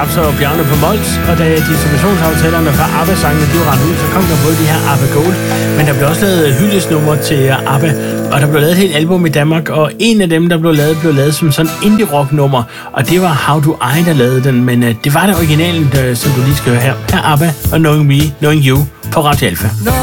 Krabs og Bjarne på Mols, og da distributionsaftalerne for ABBA-sangene, de var rendt ud, så kom der både de her ABBA Gold, men der blev også lavet hyldestnummer til ABBA, og der blev lavet et helt album i Danmark, og en af dem, der blev lavet som sådan indie-rock-nummer, og det var How Do I, der lavede den, men det var det originalen, som du lige skal høre her. Her ABBA og Knowing Me, Knowing You på Radio Alpha.